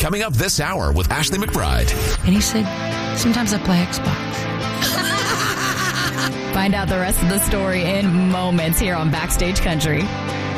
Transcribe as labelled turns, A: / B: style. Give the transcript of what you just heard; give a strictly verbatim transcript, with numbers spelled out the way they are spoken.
A: Coming up this hour with Ashley McBride.
B: And he said, sometimes I play Xbox.
C: Find out the rest of the story in moments here on Backstage Country.